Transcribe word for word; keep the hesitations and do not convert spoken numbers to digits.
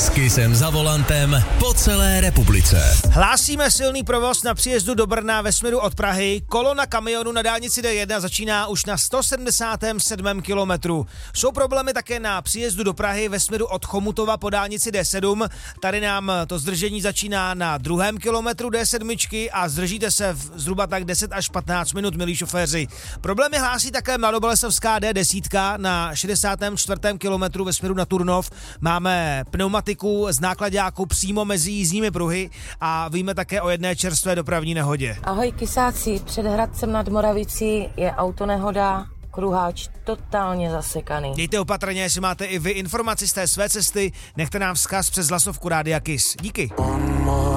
S Kissem za volantem po celé republice. Hlásíme silný provoz na příjezdu do Brna ve směru od Prahy. Kolona kamionu na dálnici D jedna začíná už na sto sedmdesátém sedmém kilometru. Jsou problémy také na příjezdu do Prahy ve směru od Chomutova po dálnici D sedm. Tady nám to zdržení začíná na druhém kilometru D sedm a zdržíte se v zhruba tak deset až patnáct minut, milí šoféři. Problémy hlásí také Mladoboleslavská D deset na šedesátém čtvrtém kilometru ve směru na Turnov. Máme pneumatiku z náklaďáku přímo mezi jízdními pruhy a víme také o jedné čerstvé dopravní nehodě. Ahoj kysáci, před Hradcem nad Moravicí je autonehoda, kruháč totálně zasekaný. Dejte opatrně, jestli máte i vy informaci z té své cesty, nechte nám vzkaz přes hlasovku Rádia Kiss. Díky.